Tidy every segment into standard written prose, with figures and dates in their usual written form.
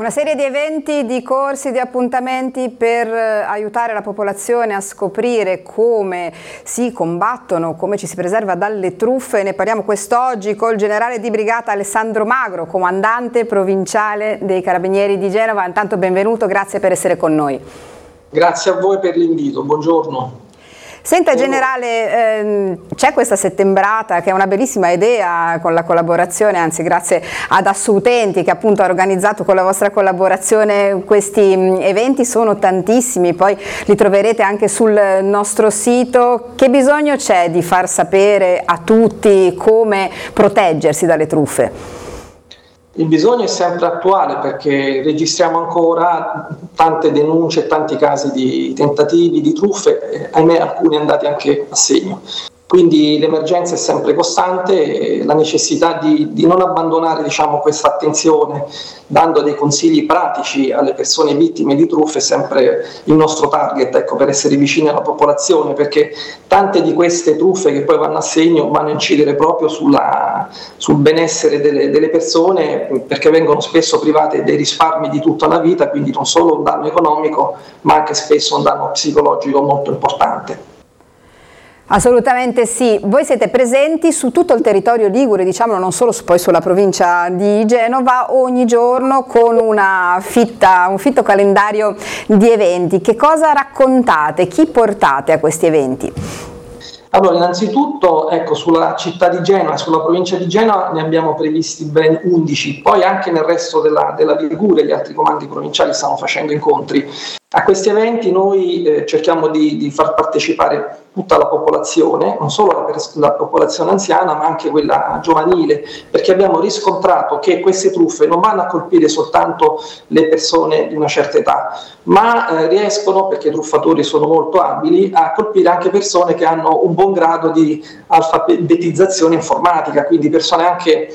Una serie di eventi, di corsi, di appuntamenti per aiutare la popolazione a scoprire come si combattono, come ci si preserva dalle truffe. Ne parliamo quest'oggi col generale di brigata Alessandro Magro, comandante provinciale dei Carabinieri di Genova. Intanto benvenuto, grazie per essere con noi. Grazie a voi per l'invito, buongiorno. Senta generale, c'è questa settembrata che è una bellissima idea con la collaborazione, anzi grazie ad Assoutenti che appunto ha organizzato con la vostra collaborazione questi eventi, sono tantissimi, poi li troverete anche sul nostro sito. Che bisogno c'è di far sapere a tutti come proteggersi dalle truffe? Il bisogno è sempre attuale perché registriamo ancora tante denunce e tanti casi di tentativi di truffe, ahimè alcuni andati anche a segno. Quindi l'emergenza è sempre costante e la necessità di non abbandonare questa attenzione dando dei consigli pratici alle persone vittime di truffe è sempre il nostro target, per essere vicini alla popolazione, perché tante di queste truffe che poi vanno a segno vanno a incidere proprio sul benessere delle persone, perché vengono spesso private dei risparmi di tutta la vita, quindi non solo un danno economico ma anche spesso un danno psicologico molto importante. Assolutamente sì, voi siete presenti su tutto il territorio ligure, diciamolo, non solo poi sulla provincia di Genova, ogni giorno con un fitto calendario di eventi. Che cosa raccontate? Chi portate a questi eventi? Allora, innanzitutto, sulla città di Genova, sulla provincia di Genova ne abbiamo previsti ben 11, poi anche nel resto della Liguria gli altri comandi provinciali stanno facendo incontri. A questi eventi noi cerchiamo di far partecipare tutta la popolazione, non solo la popolazione anziana ma anche quella giovanile, perché abbiamo riscontrato che queste truffe non vanno a colpire soltanto le persone di una certa età, ma riescono, perché i truffatori sono molto abili, a colpire anche persone che hanno un buon grado di alfabetizzazione informatica, quindi persone anche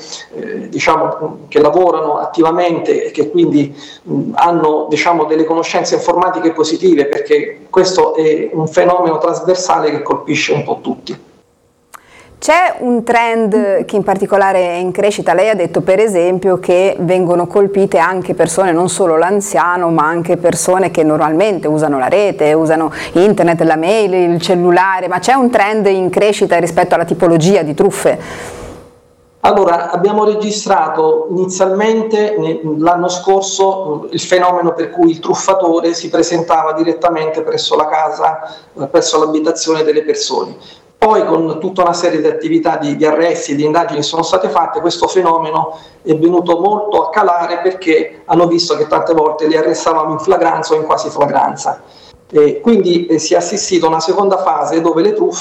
che lavorano attivamente e che quindi hanno delle conoscenze informatiche positive, perché questo è un fenomeno trasversale che colpisce un po' tutti. C'è un trend che in particolare è in crescita? Lei ha detto per esempio che vengono colpite anche persone, non solo l'anziano, ma anche persone che normalmente usano la rete, usano internet, la mail, il cellulare, ma c'è un trend in crescita rispetto alla tipologia di truffe? Allora, abbiamo registrato inizialmente l'anno scorso il fenomeno per cui il truffatore si presentava direttamente presso la casa, presso l'abitazione delle persone. Poi con tutta una serie di attività di arresti e di indagini che sono state fatte, questo fenomeno è venuto molto a calare perché hanno visto che tante volte li arrestavamo in flagranza o in quasi flagranza. Quindi si è assistito a una seconda fase dove le truffe